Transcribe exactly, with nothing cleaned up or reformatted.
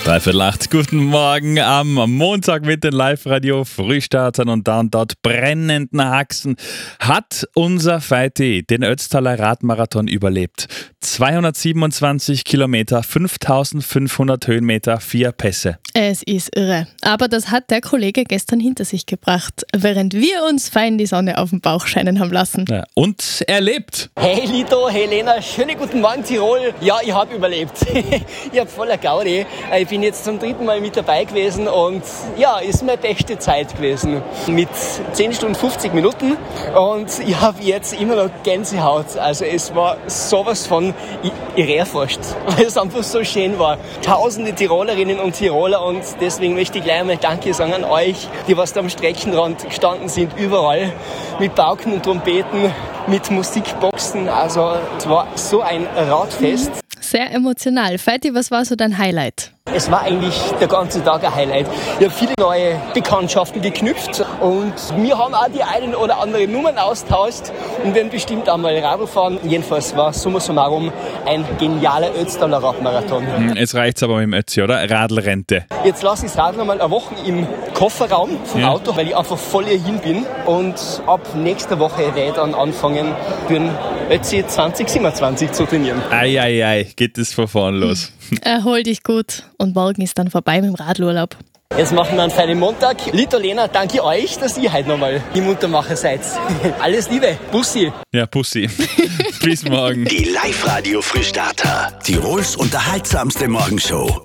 Dreiviertel acht, guten Morgen am Montag mit den Live-Radio-Frühstartern und da und dort brennenden Haxen hat unser Feiti den Ötztaler Radmarathon überlebt. zweihundertsiebenundzwanzig Kilometer, fünftausendfünfhundert Höhenmeter, vier Pässe. Es ist irre. Aber das hat der Kollege gestern hinter sich gebracht, während wir uns fein die Sonne auf dem Bauch scheinen haben lassen. Ja, und er lebt. Hey Lito, hey Lena, schönen guten Morgen Tirol. Ja, ich habe überlebt. Ich habe voller Gaudi. Ich bin jetzt zum dritten Mal mit dabei gewesen und ja, ist meine beste Zeit gewesen. Mit zehn Stunden fünfzig Minuten und ich habe jetzt immer noch Gänsehaut. Also es war sowas von irreforscht, weil es einfach so schön war. Tausende Tirolerinnen und Tiroler und deswegen möchte ich gleich einmal Danke sagen an euch, die was da am Streckenrand gestanden sind, überall mit Pauken und Trompeten, mit Musikboxen. Also es war so ein Radfest. Sehr emotional. Feiti, was war so dein Highlight? Es war eigentlich der ganze Tag ein Highlight. Ich habe viele neue Bekanntschaften geknüpft und wir haben auch die einen oder anderen Nummern austauscht und werden bestimmt einmal Radl fahren. Jedenfalls war summa summarum ein genialer Ötztaler Radmarathon. Jetzt reicht's aber mit dem Ötzi, oder? Radlrente. Jetzt lasse ich das Radl mal eine Woche im Kofferraum vom Ja. Auto, weil ich einfach voll hierhin bin. Und ab nächster Woche werde ich dann anfangen, für den Ötzi zwanzig siebenundzwanzig zu trainieren. Eieiei, ei, ei, geht das von vorn los. Erhol dich gut und morgen ist dann vorbei mit dem Radlurlaub. Jetzt machen wir einen feinen Montag. Lito, Lena, danke euch, dass ihr heute nochmal die Muntermacher seid. Alles Liebe, Bussi. Ja, Pussy. Bis morgen. Die Live-Radio-Frühstarter. Tirols unterhaltsamste Morgenshow.